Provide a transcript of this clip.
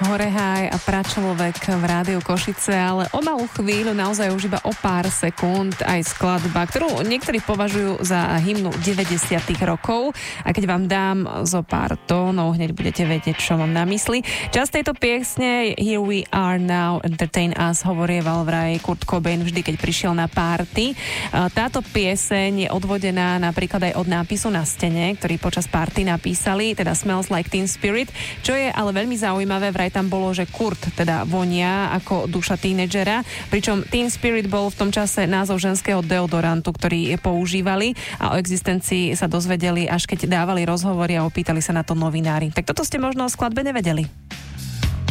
Horehaj a pračlovek v Rádiu Košice, ale o malú chvíľu, naozaj už iba o pár sekúnd, aj skladba, ktorú niektorí považujú za hymnu 90. rokov. A keď vám dám zo pár tónov, hneď budete vedieť, čo mám na mysli. Časť tejto piesne Here We Are Now, Entertain Us hovorieval vraj Kurt Cobain vždy, keď prišiel na party. Táto pieseň je odvodená napríklad aj od nápisu na stene, ktorý počas party napísali, teda Smells Like Teen Spirit, čo je ale veľmi zaujímavé, vraj tam bolo, že Kurt teda vonia ako duša tínedžera, pričom Teen Spirit bol v tom čase názov ženského deodorantu, ktorý používali, a o existencii sa dozvedeli, až keď dávali rozhovory a opýtali sa na to novinári. Tak toto ste možno o skladbe nevedeli.